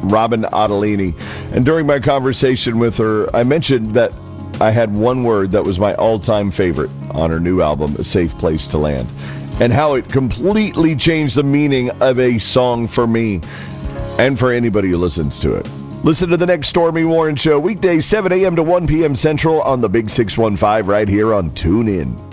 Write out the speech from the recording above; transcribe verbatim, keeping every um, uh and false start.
Robin Ottolini. And during my conversation with her, I mentioned that I had one word that was my all-time favorite on her new album, A Safe Place to Land, and how it completely changed the meaning of a song for me and for anybody who listens to it. Listen to the next Stormy Warren Show, weekdays seven a.m. to one p.m. Central on the Big six one five right here on TuneIn.